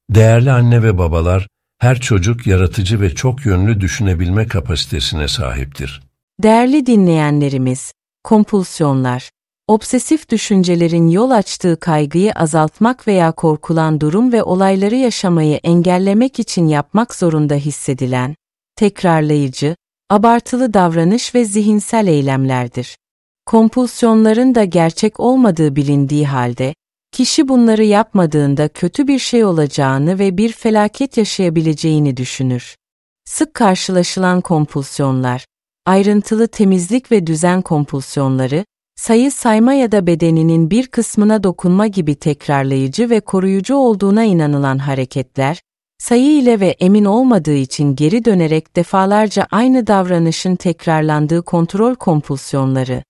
Değerli anne ve babalar, her çocuk yaratıcı ve çok yönlü düşünebilme kapasitesine sahiptir. Değerli dinleyenlerimiz, kompulsiyonlar, obsesif düşüncelerin yol açtığı kaygıyı azaltmak veya korkulan durum ve olayları yaşamayı engellemek için yapmak zorunda hissedilen, tekrarlayıcı, abartılı davranış ve zihinsel eylemlerdir. Kompulsiyonların da gerçek olmadığı bilindiği halde, kişi bunları yapmadığında kötü bir şey olacağını ve bir felaket yaşayabileceğini düşünür. Sık karşılaşılan kompulsiyonlar, ayrıntılı temizlik ve düzen kompulsiyonları, sayı sayma ya da bedeninin bir kısmına dokunma gibi tekrarlayıcı ve koruyucu olduğuna inanılan hareketler, sayı ile ve emin olmadığı için geri dönerek defalarca aynı davranışın tekrarlandığı kontrol kompulsiyonları,